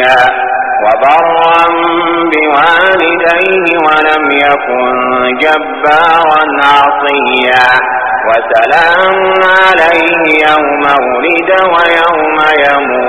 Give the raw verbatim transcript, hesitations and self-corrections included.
تقيا وبرا بوالديه ولم يكن جبارا عصيا وسلام عليه يوم ولد ويوم يموت